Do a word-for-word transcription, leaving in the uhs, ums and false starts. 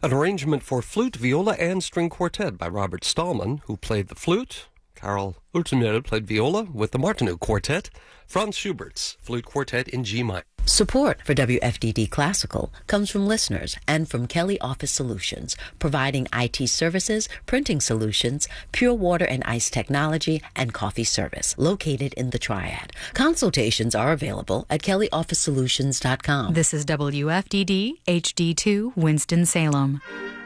An arrangement for flute, viola, and string quartet by Robert Stallman, who played the flute. Karl Ultimir played viola with the Martinu Quartet. Franz Schubert's Flute Quartet in G minor. Support for W F D D Classical comes from listeners and from Kelly Office Solutions, providing I T services, printing solutions, pure water and ice technology, and coffee service, located in the Triad. Consultations are available at kelly office solutions dot com. This is W F D D H D two Winston-Salem.